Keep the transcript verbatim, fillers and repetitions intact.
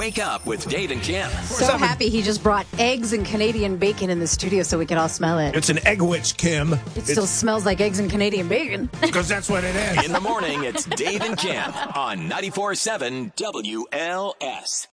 Wake up with Dave and Kim. So happy he just brought eggs and Canadian bacon in the studio so we could all smell it. It's an egg witch, Kim. It it's, still smells like eggs and Canadian bacon. Because that's what it is. In the morning, it's Dave and Kim on ninety-four point seven W L S.